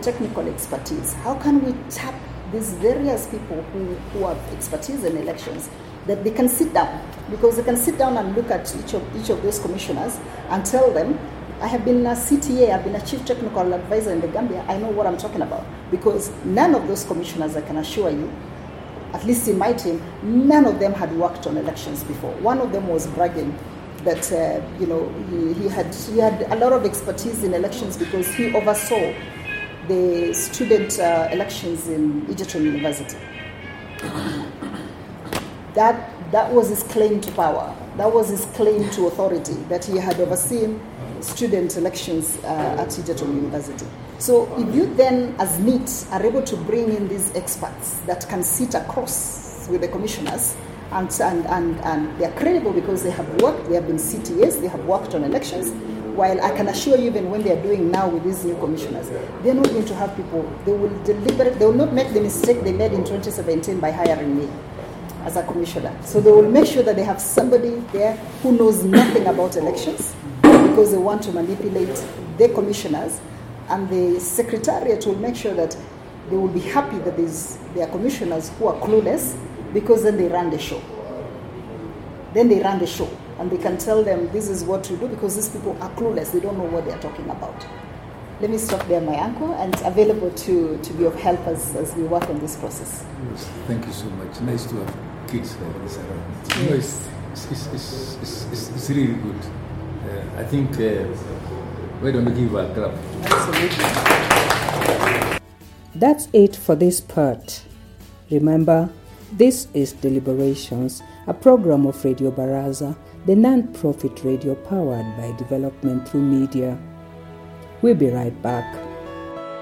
technical expertise. How can we tap these various people who have expertise in elections, that they can sit down, because they can sit down and look at each of those commissioners and tell them, I have been a CTA, I've been a chief technical advisor in the Gambia, I know what I'm talking about. Because none of those commissioners, I can assure you, at least in my team, none of them had worked on elections before. One of them was bragging that he had a lot of expertise in elections because he oversaw the student elections in Egerton University. That was his claim to power. That was his claim to authority, that he had overseen student elections at Egerton University. So if you then, as NEET, are able to bring in these experts that can sit across with the commissioners, and they are credible because they have worked, they have been CTAs, they have worked on elections, while I can assure you, even when they are doing now with these new commissioners, they're not going to have people, they will not make the mistake they made in 2017 by hiring me as a commissioner. So they will make sure that they have somebody there who knows nothing about elections, because they want to manipulate their commissioners, and the secretariat will make sure that they will be happy that there are commissioners who are clueless, because then they run the show. And they can tell them this is what to do, because these people are clueless. They don't know what they are talking about. Let me stop there, my uncle, and available to be of help as we work on this process. Yes, thank you so much. Nice to have kids like this around. Yes. It's really good. I think why don't we give a clap? Absolutely. That's it for this part. Remember, this is Deliberations, a program of Radio Baraza, the non-profit radio powered by development through media. We'll be right back.